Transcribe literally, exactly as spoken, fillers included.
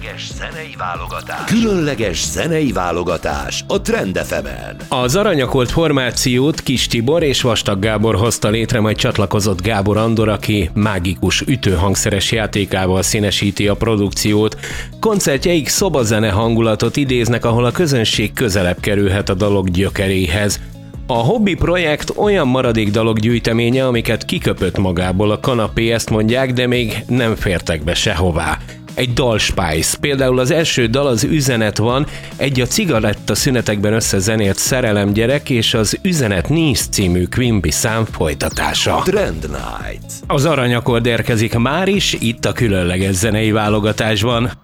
Különleges zenei válogatás. Különleges zenei válogatás a Trend ef emen. Az aranyakolt formációt Kis Tibor és Vastag Gábor hozta létre, majd csatlakozott Gábor Andor, aki mágikus ütőhangszeres játékával színesíti a produkciót. Koncertjeik szobazene hangulatot idéznek, ahol a közönség közelebb kerülhet a dalok gyökeréhez. A hobbi projekt olyan maradék dalok gyűjteménye, amiket kiköpött magából a kanapé, ezt mondják, de még nem fértek be sehová. Egy dalspájz. Például az első dal, az Üzenet van, egy a cigaretta szünetekben összezenélt szerelemgyerek és az Üzenet nincs című Quimby szám folytatása. Trend Night. Az aranyakord érkezik már is itt a különleges zenei válogatásban.